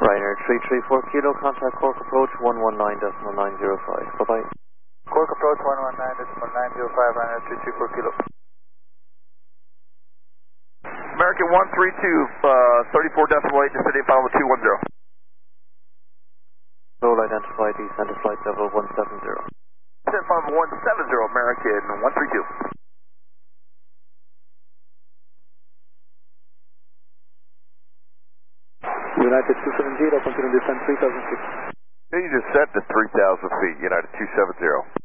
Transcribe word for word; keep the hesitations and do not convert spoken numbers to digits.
Ryanair three three four Kilo, contact Cork approach one one nine decimal nine zero five. Bye-bye. Cork approach one one nine decimal nine zero five, Ryanair three three four Kilo. American one three two, uh, thirty-four decimal eight, descending final two one zero. Roll identified, descend to flight level one seven zero. Descent final one seven zero, American one three two. United two seven zero, continue descent three thousand feet. You just set to three thousand feet, United two seven zero.